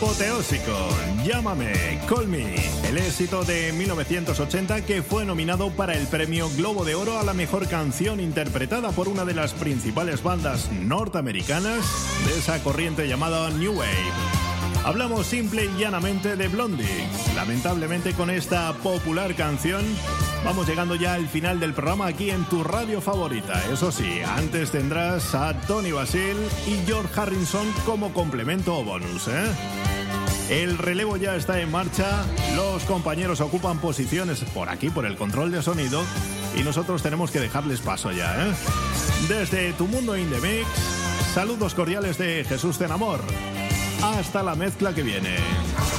Apoteósico, Llámame, Call Me, el éxito de 1980 que fue nominado para el premio Globo de Oro a la mejor canción interpretada por una de las principales bandas norteamericanas de esa corriente llamada New Wave. Hablamos simple y llanamente de Blondie. Lamentablemente con esta popular canción vamos llegando ya al final del programa aquí en tu radio favorita. Eso sí, antes tendrás a Tony Basil y George Harrison como complemento o bonus, ¿eh? El relevo ya está en marcha, los compañeros ocupan posiciones por aquí, por el control de sonido, y nosotros tenemos que dejarles paso ya, ¿eh? Desde Tu Mundo in the Mix, saludos cordiales de Jesús Tenamor. Hasta la mezcla que viene.